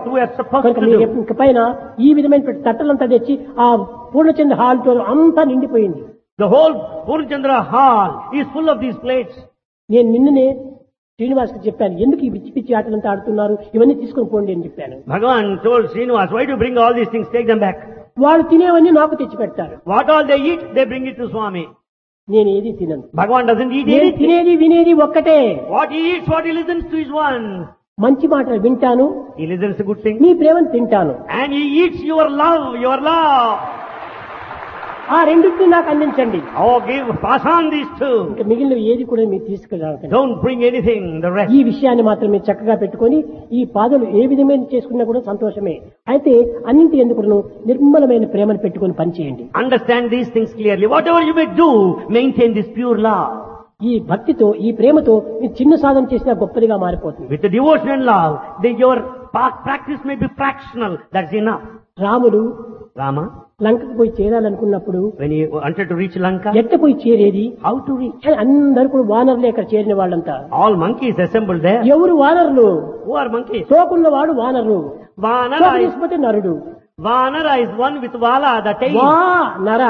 what we are supposed కనుక to మీరు do. ఇకపైన ఈ విధమైన తట్టలంతా తెచ్చి ఆ పూర్ణచంద్ర హాల్ తో అంతా నిండిపోయింది. The whole Purnachandra hall is full of these plates. నేను నిన్ననే శ్రీనివాస్కి చెప్పాను, ఎందుకు ఈ పిచ్చి పిచ్చి ఆటలంతా ఆడుతున్నారు, ఇవన్నీ తీసుకొని పోండి అని చెప్పాను. Bhagavan told Srinivas, why do you bring all these things? Take them back. వాళ్ళు తినేవన్నీ నాకు తెచ్చి పెడతారు. What all they eat, they bring it to Swami. నేను ఏది తినను. Bhagavan doesn't eat నేను anything. తినేది వినేది ఒక్కటే. What he eats, what he listens to is one. మంచి మాటలు వింటాను, He listens to good things. మీ ప్రేమను తింటాను. And he eats your love, your love. ఆ రెండింటిని నాకు అందించండి. Oh, pass on these two. ఇంకా మిగిలిన ఏది కూడా మీరు తీసుకురాకండి. Don't bring anything, the rest. ఈ విషయాన్ని మాత్రం మీరు చక్కగా పెట్టుకొని ఈ పాదలు ఏ విధమైన చేసుకున్నా కూడా సంతోషమే. అయితే అన్నింటి ఎందుకు నిర్మలమైన ప్రేమను పెట్టుకొని పనిచేయండి. Understand these things clearly. Whatever you may do, maintain this pure love. ఈ భక్తితో ఈ ప్రేమతో మీరు చిన్న సాధన చేసినా గొప్పదిగా మారిపోతుంది. With the devotion and love, your practice may be fractional. That's enough. రాముడు Rama, లంకకు పోయి చేరాలనుకున్నప్పుడు when he wanted to reach Lanka, ఎట్ట పోయి చేరేది, how to reach? అని అందరూ కూడా వానరులే అక్కడ చేరిన వాళ్ళంతా. All monkeys assembled there. ఎవరు వానరులు? Who are monkeys? సోకున్నవాడు owner, Vanara is, తీసుకుంటే నరుడు. Vanara is one with Vala, the tail. వా నర,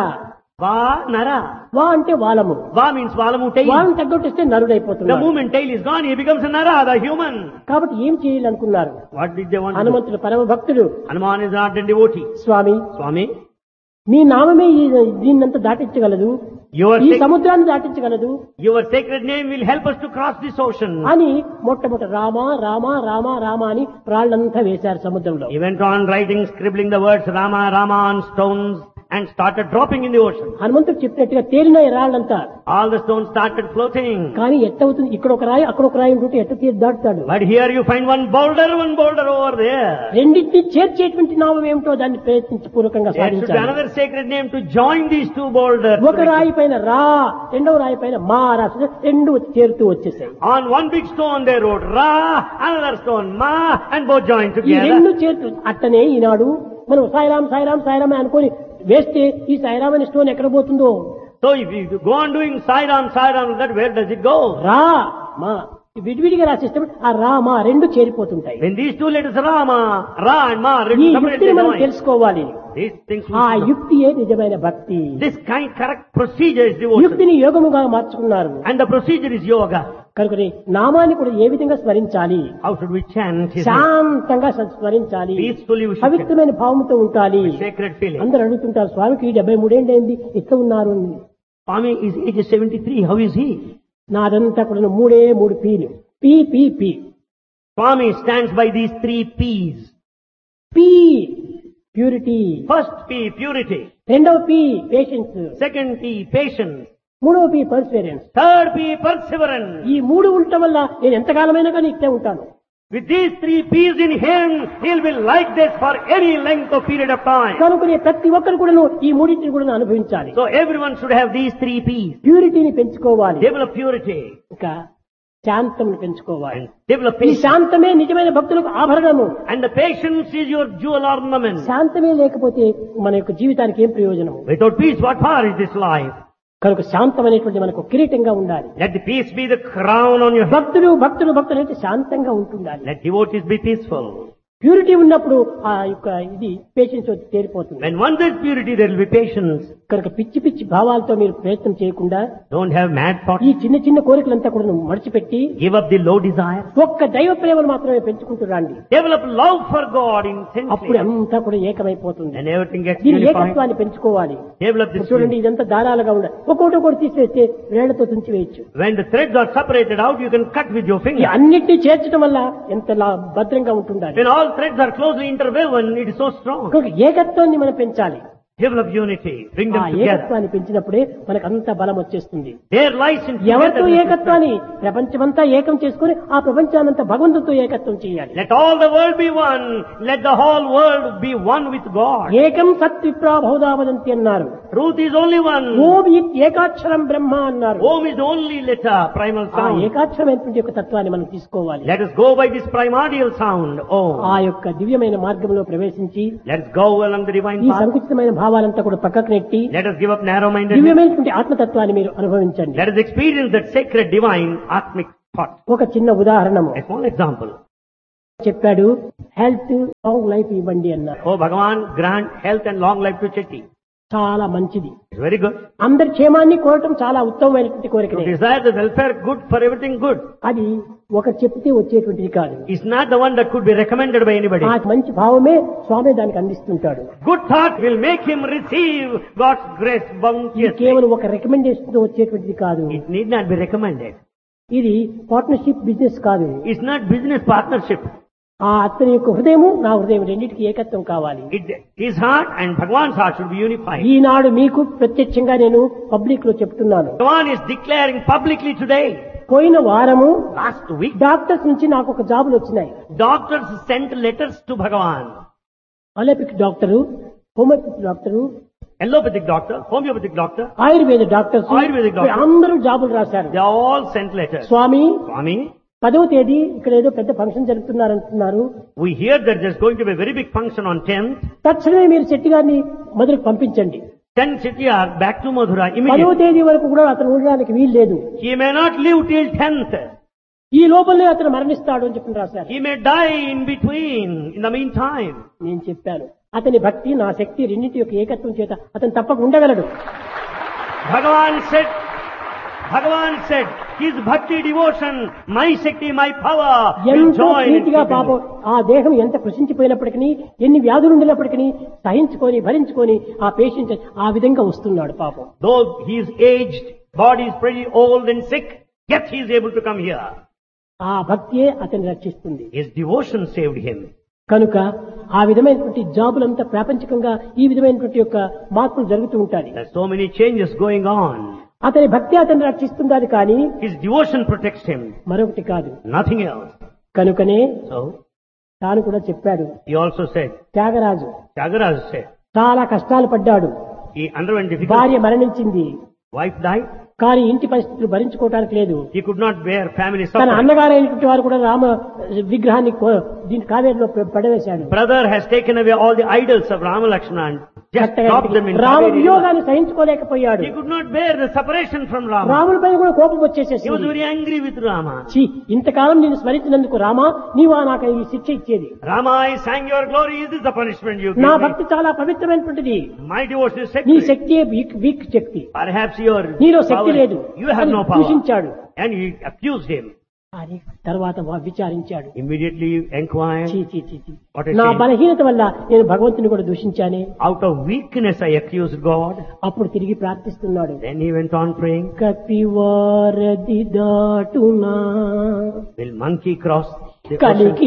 Vanara. వా అంటే వాలము, Va means Valamu tail. వాళ్ళని తగ్గొట్టిస్తే The నరుడైపోతున్నాడు. moment tail is gone, he becomes a Nara, the human. కాబట్టి ఏం చేయాలనుకున్నారు? What did they want to do? హనుమంతుడు పరమ భక్తుడు. Hanuman is not a devotee. Swamy, Swami, మీ నామమే దీన్నంతా దాటించగలదు, your ఈ సముద్రాన్ని దాటించగలదు sacred name will help us to cross this ocean. అని మొట్టమొదట రామ రామ రామ రామ అని రాళ్లంతా వేశారు సముద్రంలో. He went on writing, scribbling the words Rama, Rama on stones and started dropping in the ocean. హనుమంతుడు చెప్పినట్టుగా తేలినాయి రాళ్లంతా. All the stones started floating. కానీ ఎట్టవుతుంది, ఇక్కడ ఒక రాయి అక్కడ ఒక రాయి ఉంటుంటే ఎట్ట తీసి దాటుతాడు? But here you find one boulder over there. రెండింటిని చేర్చేటువంటి నామం ఏమిటో దాన్ని ప్రయత్నించి పూర్వకంగా There should be సాధించాలి. another sacred name to join these two boulders. ఒక రాయి పైన రా, రెండవ రాయి పైన మా రాసి రెండు చేరుతూ వచ్చేసాయి. On one big stone they wrote Ra, another stone Ma, and both joined ఈ రెండు together. చేరుతూ అట్టనే ఈనాడు మనం సాయిరాం సాయిరాం సాయిరాం అనుకొని వేస్తే ఈ సాయిరాం అనే స్టోన్ ఎక్కడ పోతుందో? So if you go on doing Sairam, that where does it go? రా మా విడివిడిగా రాసేస్తే ఆ రా మా రెండు చేరిపోతుంటాయి. When these two letters Rama, Ra and Ma ఈ written separately యుక్తిని మనం joined. తెలుసుకోవాలి. These things we ఆ should know. యుక్తియే నిజమైన భక్తి. This correct procedure is devotion. యుక్తిని యోగముగా మార్చుకున్నారు. And the procedure is yoga. కనుక నామాన్ని కూడా ఏ విధంగా స్మరించాలి? How should we chant his name? శాంతంగా స్మరించాలి, Peacefully we should chant. పవిత్రమైన భావంతో ఉండాలి. Sacred feeling. అందరూ అడుగుతుంటారు, స్వామికి 73 ఏంటి ఇట్లా ఉన్నారు అని. Swami is age 73. How is he? నాదంతా కూడా మూడు peel. P P P. Swami stands by these 3 P's. P purity, First P, purity. రెండవ P patience, Second P, patience. మూడవ P Perseverance. Third P, perseverance. ఈ మూడు ఉండటం వల్ల నేను ఎంతకాలమైనా కానీ ఇట్లే ఉంటాను. With these 3 P's in him, he'll be like this for any length of period of time. కనుక ప్రతి ఒక్కరు కూడా ఈ మూడింటిని కూడా అనుభవించాలి. So everyone should have these 3 P's. ప్యూరిటీని పెంచుకోవాలి, Develop purity ఇంకా శాంతం పెంచుకోవాలి. and develop ఈ patience. శాంతమే నిజమైన భక్తులకు ఆభరణము. And the patience is your jewel ornament. శాంతమే లేకపోతే మన యొక్క జీవితానికి ఏం ప్రయోజనం? Without peace, what power is this life? కనుక శాంతం అనేటువంటి మనకు కిరీటంగా ఉండాలి. Let the peace be the crown on your head. భక్తుడు అంటే శాంతంగా ఉంటుండాలి. Let devotees be peaceful. Purity ఉన్నప్పుడు ఆ యొక్క ఇది పేషెన్స్ వచ్చి చేరిపోతుంది. When one there is purity, there will be patience. కనుక పిచ్చి పిచ్చి భావాలతో మీరు ప్రయత్నం చేయకుండా Don't have mad thoughts. ఈ చిన్న చిన్న కోరికలంతా కూడా మడిచిపెట్టి Give up the low desire. ఒక్క దైవ ప్రేమను మాత్రమే పెంచుకుంటూ రండి. Develop love for God అప్పుడు intensely. అంతా కూడా ఏకమైపోతుంది. And everything gets దీని unified. ఏకత్వాన్ని పెంచుకోవాలి. Develop this. ఇప్పుడు చూడండి, ఇదంతా దారాలుగా ఉండాలి. ఒక్కొక్కటి తీసివేస్తే వేళ్లతో తుంచి వేయచ్చు. When the threads are separated out, you can cut with your ఈ finger. అన్నిటినీ చేర్చడం వల్ల ఎంత భద్రంగా ఉంటుండాలి. When all threads are closely interwoven, it is so strong. కనుక ఏకత్వాన్ని మనం పెంచాలి. Develop unity. Bring ఆ them together. ఏకత్వాన్ని పెంచినప్పుడే మనకు అంత బలం వచ్చేస్తుంది. There lies in ఎవరితో togetherness. ఏకత్వాన్ని ప్రపంచమంతా ఏకం చేసుకుని ఆ ప్రపంచానంతా భగవంతుడితో ఏకత్వం చేయాలి. Let all the world be one. Let the whole world be one with God. ఏకం సత్ విప్రా బహుధా వదంతి అన్నారు. Truth is only one. ఓం ఇత్ ఏకాక్షరం బ్రహ్మ అన్నారు. Om is the only letter, primal ఆ sound. ఏకాక్షరమైనటువంటి యొక్క తత్వాన్ని మనం తీసుకోవాలి. Let us go by this primordial sound. ఆ Om. యొక్క దివ్యమైన మార్గంలో ప్రవేశించి Let us go along the divine ఈ path. సంకుచితమైన భావాలంతా కూడా పక్కకు నెట్టి Let us give up narrow-mindedness. దివ్యమైనటువంటి ఆత్మతత్వాన్ని మీరు అనుభవించండి. Let us experience that sacred, divine, atmic thought. ఒక చిన్న ఉదాహరణము. A small example. చెప్పాడు హెల్త్ లాంగ్ లైఫ్ ఇవ్వండి అన్నారు. Oh Bhagavan, grant health and long life to Chetty. చాలా మంచిది. It's very good. అందరి క్షేమాన్ని కోరటం చాలా ఉత్తమమైనటువంటి To కోరికనే. desire the welfare good for everything good. అది ఒక చెప్తే వచ్చేటువంటిది కాదు. It's not the one that could be recommended by anybody. ఆ మంచి భావమే స్వామి దానికి అందిస్తుంటాడు. Good thought will make him receive God's grace ఇది bounteously. కేవలం ఒక రికమెండేషన్ తో వచ్చేటువంటిది కాదు. It need not be recommended. ఇది పార్ట్నర్షిప్ బిజినెస్ కాదు. It's not business partnership. ఆ అతని యొక్క హృదయము నా హృదయం రెండింటికి ఏకత్వం కావాలి. His heart and Bhagavan's heart should be unified. ఈనాడు మీకు ప్రత్యక్షంగా నేను పబ్లిక్ లో చెప్తున్నాను. Bhagavan is declaring publicly today. పోయిన వారము Last week, డాక్టర్స్ నుంచి నాకు ఒక జాబులు వచ్చినాయి. doctors sent letters to Bhagavan. Allopathic doctor, homeopathy doctor, Allopathic doctor, homeopathic doctor, Ayurveda doctors ayurvedic doctor. అందరూ జాబులు రాశారు. they all sent letters. Swamy Swami, 10వ తేదీ ఇక్కడ ఏదో పెద్ద function జరుపుతున్నారంటున్నారు. we hear that there's going to be a very big function on 10th. తక్షణమే మీరు శెట్టి గారిని మొదలుకు పంపించండి. Send Chettiar back to Madhura 10వ immediately. తేదీ వరకు కూడా అతను ఉండడానికి వీలు లేదు. He may not live till 10th. ఈ లోపలనే అతను మరణిస్తాడు అని చెప్పి రాశారు. He may die in between, in the meantime. నేను చెప్పాను అతని భక్తి నా శక్తి రెండింటి యొక్క ఏకత్వం చేత అతను తప్పక ఉండగలడు. Bhagavan said, his bhakti devotion, my Shakti, my power will ఎంతో join in ప్రీతిగా keeping పాపం it. ఆ దేహం ఎంత కృషించిపోయినప్పటికీ ఎన్ని వ్యాధులు ఉండినప్పటికీ సహించుకొని భరించుకొని ఆ పేషెంట్ ఆ విధంగా వస్తున్నాడు పాపం. Though he is aged, body is pretty old and sick, yet he is able to come here. ఆ భక్తియే అతన్ని రక్షిస్తుంది. His devotion saved him. కనుక ఆ విధమైనటువంటి జాబులంతా ప్రాపంచికంగా ఈ విధమైనటువంటి యొక్క మార్పులు జరుగుతూ ఉంటాయి. There's so many changes going on. అతని భక్తి అతన్ని రక్షిస్తుందని కానీ His devotion protects him, మరొకటి కాదు. nothing else. కనుకనే So, తాను కూడా చెప్పాడు. he also said, Tyagaraju Tyagaraja said, చాలా కష్టాలు పడ్డాడు. he underwent difficult. భార్య మరణించింది. Wife died. కానీ ఇంటి పరిస్థితులు భరించుకోవడానికి లేదు. He could not bear family తన suffering. అన్నగారైనటువంటి వారు కూడా రామ విగ్రహాన్ని దీని కావేరిలో పడవేశాడు. Brother has taken away all the idols of Rama Lakshmana and just dropped them in Rama Kaveri river. వియోగాన్ని సహించుకోలేకపోయాడు. He could not bear the separation from Rama. రాముడిపై కూడా కోపం He was వచ్చేసేసింది. very angry with Rama. ఛీ, ఇంతకాలం నేను స్మరించినందుకు రామా నీవా నాకు ఈ శిక్ష ఇచ్చేది. Rama, I sang your glory. Is this the punishment you నా give me? భక్తి చాలా పవిత్రమైనటువంటిది. My devotion is నీ sacred. Shakti week Shakti. Perhaps your నీలో శక్తి power, లేదు you have అని no power. దూషించాడు. And he accused him. అని తర్వాత విచారించాడు. Immediately inquired, చీ, చీ, చీ, చీ. What a నా shame. బలహీనత వల్ల నేను భగవంతుని కూడా దూషించానే. Out of weakness I accused God. అప్పుడు తిరిగి ప్రార్థిస్తున్నాడు. Then he went on praying. కపివారది దాటునా Will monkey cross the ocean? కలికి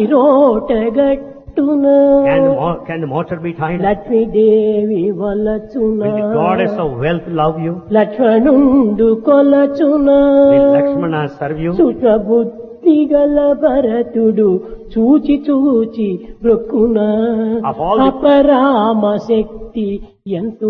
రోటగట్టునా Can the mortar be tied? Lakshmidevi వలచునా Will the goddess of wealth love you? లక్ష్మణుండు కొలచునా Will Lakshmana serve you? సుఖబుద్ధి గల భరతుడు చూచి చూచి బ్రొక్కునా Of all the- అపరామ శక్తి ఎంతో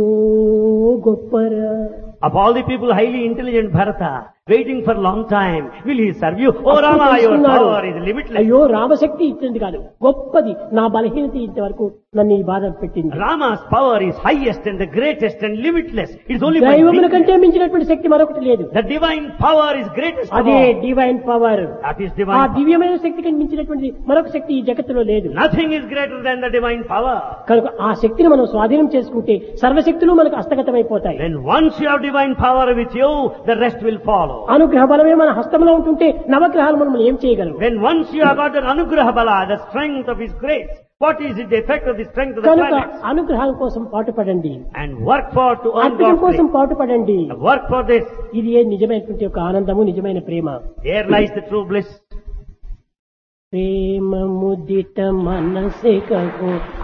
గొప్పరా. Of all the people highly intelligent Bharata, waiting for long time, will he serve you? Oh అప్పుడు Rama, your తెలుసుకున్నాడు. power is limitless. అయ్యో రామశక్తి ఇచ్చింది కాదు గొప్పది, నా బలహీనత ఇంతవరకు నన్ను ఈ బాధ పెట్టింది. Rama's power is highest and the greatest and limitless. It's only my దైవముల weakness. కంటే మించినటువంటి శక్తి మరొకటి లేదు. The divine power is greatest of అదే all. Divine power. That is ఆ divine. దివ్యమైన శక్తి కంటే మించినటువంటి మరొక శక్తి ఈ జగత్తులో లేదు. Nothing is greater than the divine power. కనుక ఆ శక్తిని మనం స్వాధీనం చేసుకుంటే సర్వశక్తులు మనకు హస్తగతమైపోతాయి. When once you have divine power with you, the rest will follow. అనుగ్రహ బలమే మన హస్తంలో ఉంటుంటే నవగ్రహాలు మనం ఏం చేయగలం? When once you have got the Anugraha Bala, the strength of His grace, what is it, the effect of the strength of the కనుక planets? అనుగ్రహం కోసం పాటుపడండి. And work for to earn అద్భుతం God's కోసం grace. పాటుపడండి. Work for this. ఇది ఏ నిజమైనటువంటి ఒక ఆనందము, నిజమైన ప్రేమ. There lies the true bliss. ప్రేమ ముదిత మనసే కగో